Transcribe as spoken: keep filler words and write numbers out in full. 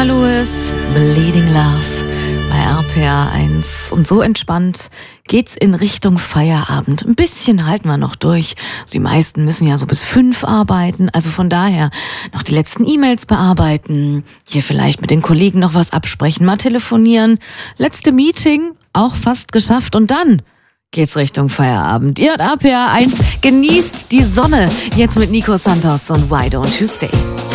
Joanna Lewis, Bleeding Love bei R P R eins. Und so entspannt geht's in Richtung Feierabend. Ein bisschen halten wir noch durch. Also die meisten müssen ja so bis fünf arbeiten. Also von daher noch die letzten E-Mails bearbeiten. Hier vielleicht mit den Kollegen noch was absprechen, mal telefonieren. Letzte Meeting, auch fast geschafft. Und dann geht's Richtung Feierabend. Ihr hört R P R eins, genießt die Sonne. Jetzt mit Nico Santos und Why Don't You Stay?